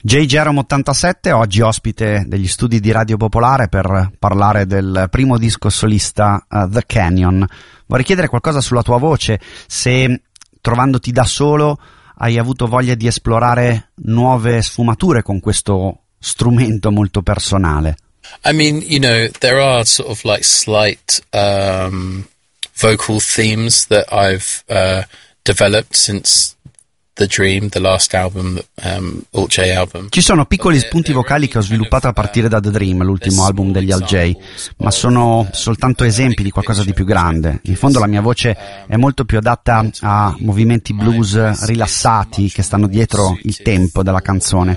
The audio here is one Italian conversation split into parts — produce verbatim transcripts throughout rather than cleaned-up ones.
J. Jerome ottantasette, oggi ospite degli studi di Radio Popolare per parlare del primo disco solista uh, The Canyon. Vorrei chiedere qualcosa sulla tua voce, se trovandoti da solo hai avuto voglia di esplorare nuove sfumature con questo strumento molto personale. I mean, you know, there are sort of like slight um, vocal themes that I've uh, developed since The Dream, the last album, um, Alt J album. Ci sono piccoli spunti vocali che ho sviluppato a partire da The Dream, l'ultimo album degli Alt J, ma sono soltanto esempi di qualcosa di più grande. In fondo la mia voce è molto più adatta a movimenti blues rilassati che stanno dietro il tempo della canzone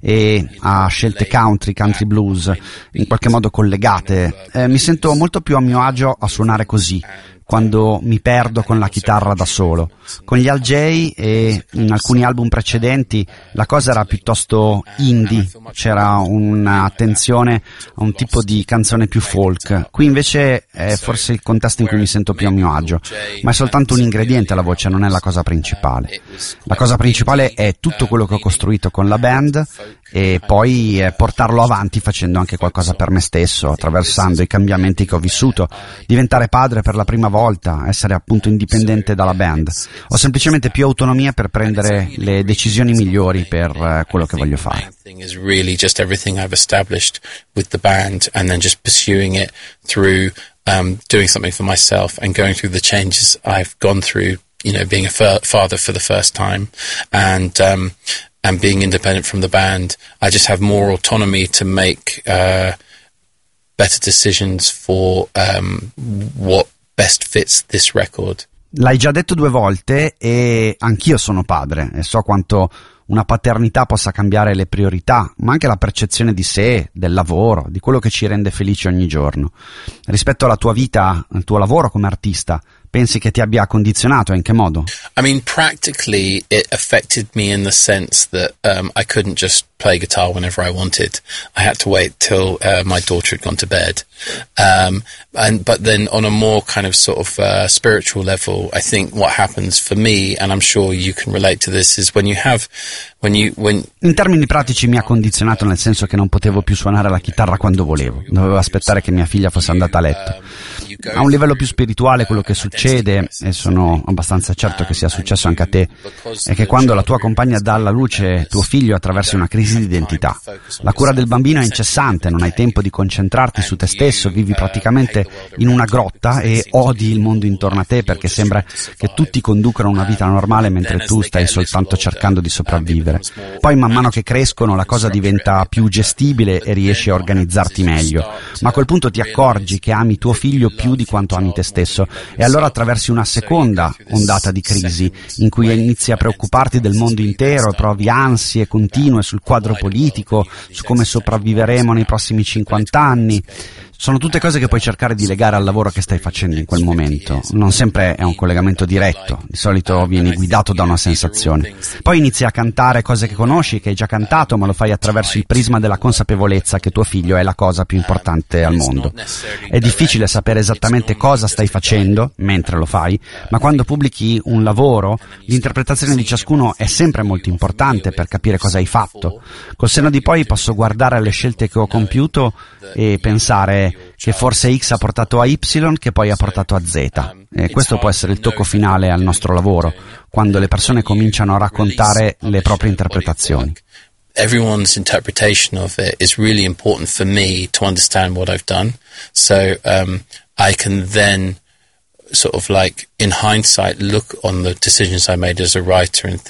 e a scelte country, country blues, in qualche modo collegate. Eh, mi sento molto più a mio agio a suonare così, quando mi perdo con la chitarra da solo. Con gli Alt J e in alcuni album precedenti la cosa era piuttosto indie, c'era un'attenzione a un tipo di canzone più folk. Qui invece è forse il contesto in cui mi sento più a mio agio, ma è soltanto un ingrediente la voce, non è la cosa principale. La cosa principale è tutto quello che ho costruito con la band e poi eh, portarlo avanti facendo anche qualcosa per me stesso, attraversando i cambiamenti che ho vissuto, diventare padre per la prima volta, essere appunto indipendente dalla band. Ho semplicemente più autonomia per prendere le decisioni migliori per eh, quello che voglio fare. Is really just everything I've established with the band and then just pursuing it through um, doing something for myself and going through the changes I've gone through, you know, being a fa- father for the first time and um, and being independent from the band. I just have more autonomy to make uh, better decisions for um, what best fits this record. L'hai già detto due volte e anch'io sono padre e so quanto una paternità possa cambiare le priorità, ma anche la percezione di sé, del lavoro, di quello che ci rende felici ogni giorno. Rispetto alla tua vita, al tuo lavoro come artista, pensi che ti abbia condizionato e in che modo? I mean, practically it affected me in the sense that um, I couldn't just play guitar whenever I wanted. I had to wait till uh, my daughter had gone to bed. Um, and but then on a more kind of sort of uh, spiritual level, I think what happens for me, and I'm sure you can relate to this, is when you have when you when In termini pratici mi ha condizionato nel senso che non potevo più suonare la chitarra quando volevo, dovevo aspettare che mia figlia fosse andata a letto. A un livello più spirituale quello che succede, e sono abbastanza certo che sia successo anche a te, è che quando la tua compagna dà alla luce tuo figlio attraversi una crisi di identità. La cura del bambino è incessante, non hai tempo di concentrarti su te stesso, vivi praticamente in una grotta e odi il mondo intorno a te perché sembra che tutti conducano una vita normale mentre tu stai soltanto cercando di sopravvivere. Poi man mano che crescono la cosa diventa più gestibile e riesci a organizzarti meglio, ma a quel punto ti accorgi che ami tuo figlio più di quanto ami te stesso e allora attraversi una seconda ondata di crisi in cui inizi a preoccuparti del mondo intero e provi ansie continue sul quadro politico, su come sopravviveremo nei prossimi cinquanta anni. Sono tutte cose che puoi cercare di legare al lavoro che stai facendo in quel momento. Non sempre è un collegamento diretto, di solito vieni guidato da una sensazione. Poi inizi a cantare cose che conosci, che hai già cantato, ma lo fai attraverso il prisma della consapevolezza che tuo figlio è la cosa più importante al mondo. È difficile sapere esattamente cosa stai facendo mentre lo fai, ma quando pubblichi un lavoro, l'interpretazione di ciascuno è sempre molto importante per capire cosa hai fatto. Col senno di poi posso guardare alle scelte che ho compiuto e pensare che forse X ha portato a Y che poi ha portato a Z. E questo può essere il tocco finale al nostro lavoro, quando le persone cominciano a raccontare le proprie interpretazioni. Everyone's interpretation of it is really important for me to understand what I've done. So um, I can then sort of like in hindsight look on the decisions I made as a writer and think